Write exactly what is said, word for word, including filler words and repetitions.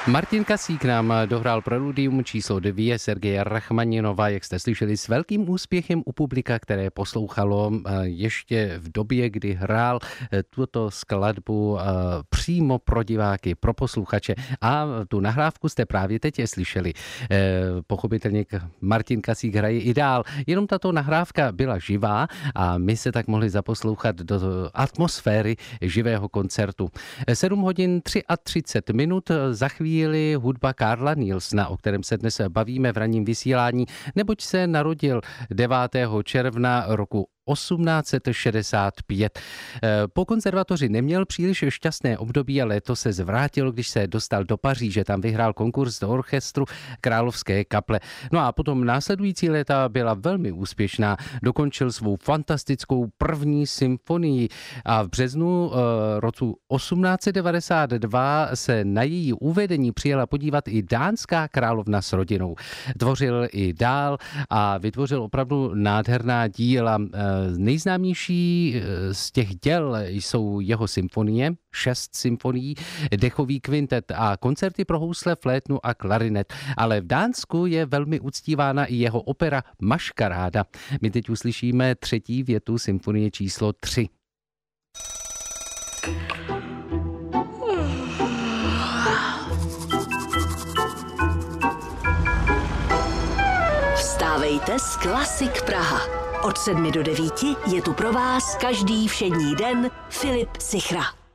Martin Kasík nám dohrál preludium číslo dvě Sergeje Rachmaninova, jak jste slyšeli, s velkým úspěchem u publika, které poslouchalo ještě v době, kdy hrál tuto skladbu přímo pro diváky, pro posluchače. A tu nahrávku jste právě teď slyšeli. Pochopitelně Martin Kasík hraje i dál. Jenom tato nahrávka byla živá a my se tak mohli zaposlouchat do atmosféry živého koncertu. sedm hodin třicet tři minut, za chvíli hudba Carla Nielsena, o kterém se dnes bavíme v ranním vysílání, neboť se narodil devátého června roku osmnáct set šedesát pět. Po konzervatoři neměl příliš šťastné období, ale to se zvrátil, když se dostal do Paříže. Tam vyhrál konkurs do orchestru Královské kaple. No a potom následující léta byla velmi úspěšná. Dokončil svou fantastickou první symfonii a v březnu roku osmnáct set devadesát dva se na její uvedení přijela podívat i dánská královna s rodinou. Tvořil i dál a vytvořil opravdu nádherná díla. Nejznámější z těch děl jsou jeho symfonie, šest symfonií, dechový kvintet a koncerty pro housle, flétnu a klarinet. Ale v Dánsku je velmi uctívána i jeho opera Maškaráda. My teď uslyšíme třetí větu symfonie číslo tři. Vstávejte s Klasik Praha. Od sedmi do devíti je tu pro vás každý všední den Filip Sichra.